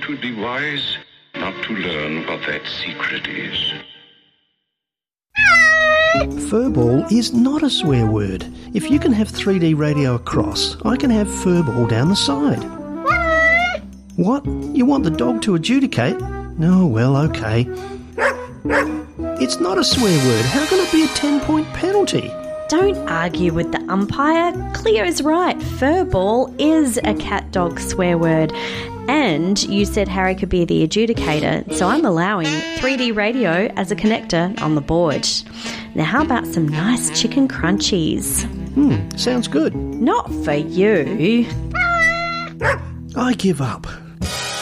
would be wise not to learn what that secret is. Furball is not a swear word. If you can have 3D radio across, I can have furball down the side. What? You want the dog to adjudicate? Oh, well, okay. It's not a swear word. How can it be a 10-point penalty? Don't argue with the umpire. Cleo's right. Furball is a cat-dog swear word. And you said Harry could be the adjudicator, so I'm allowing 3D radio as a connector on the board. Now, how about some nice chicken crunchies? Sounds good. Not for you. I give up.